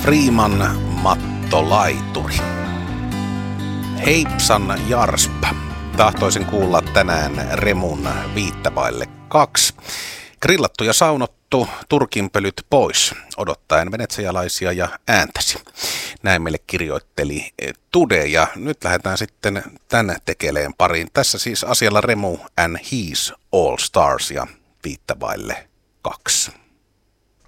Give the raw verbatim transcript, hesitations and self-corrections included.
Freeman mattolaituri. Heipsan Jarsp. Tahtoisin kuulla tänään Remun viittävaille kaksi. Grillattu ja saunottu, turkinpölyt pois, odottaen venetsialaisia ja ääntäsi. Näin meille kirjoitteli Tude, ja nyt lähdetään sitten tän tekeleen pariin. Tässä siis asialla Remu and His All Stars ja viittävaille kaksi.